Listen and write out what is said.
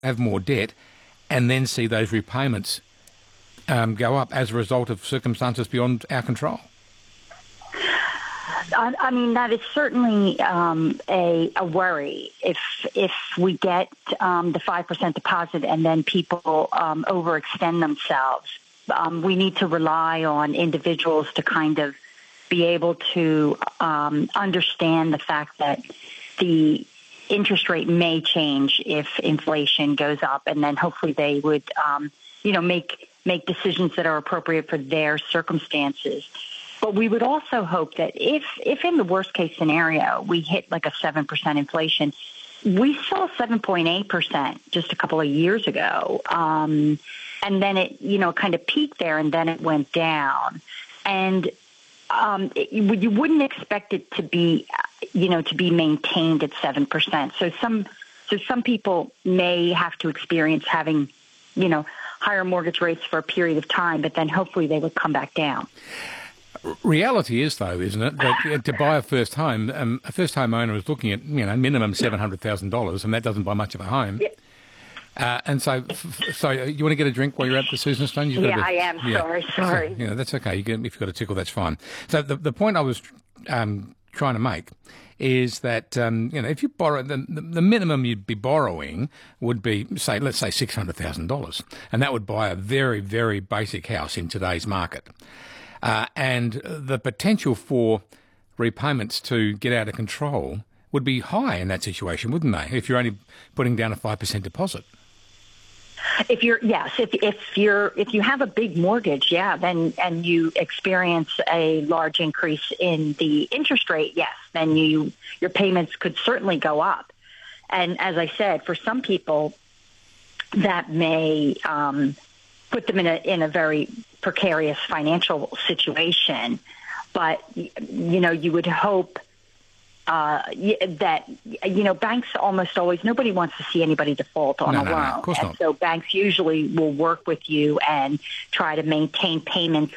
have more debt, and then see those repayments go up as a result of circumstances beyond our control? I mean, that is certainly a worry. If we get the 5% deposit and then people overextend themselves, we need to rely on individuals to kind of be able to understand the fact that the interest rate may change if inflation goes up, and then hopefully they would, make decisions that are appropriate for their circumstances. But we would also hope that if in the worst case scenario we hit like a 7% inflation, we saw 7.8% just a couple of years ago, and then it kind of peaked there, and then it went down, and you wouldn't expect it to be maintained at 7%. So some people may have to experience having higher mortgage rates for a period of time, but then hopefully they would come back down. Reality is, though, isn't it, that to buy a first home, a first-home owner is looking at minimum $700,000, and that doesn't buy much of a home. Yep. And so you want to get a drink while you're at the Susan Stone? I am. Yeah. Sorry. So, that's okay. If you've got a tickle, that's fine. So the point I was trying to make is that if you borrow, the minimum you'd be borrowing would be, let's say $600,000, and that would buy a very, very basic house in today's market. And the potential for repayments to get out of control would be high in that situation, wouldn't they? If you're only putting down a 5% deposit. If you have a big mortgage, then and you experience a large increase in the interest rate, yes, then your payments could certainly go up. And as I said, for some people, that may put them in a very precarious financial situation. But you would hope that banks almost always, nobody wants to see anybody default on a loan. Of course not. So banks usually will work with you and try to maintain payments